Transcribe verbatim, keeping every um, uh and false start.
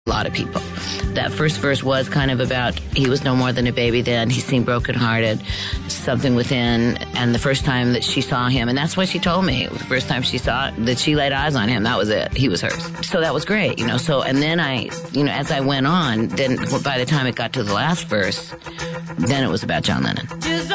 a lot of people. That first verse was kind of about he was no more than a baby then. He seemed brokenhearted, something within. And the first time that she saw him, and that's what she told me, the first time she saw that she laid eyes on him, that was it. He was hers. So that was great, you know. So, and then I, you know, as I went on, then by the time it got to the last verse, then it was about John Lennon.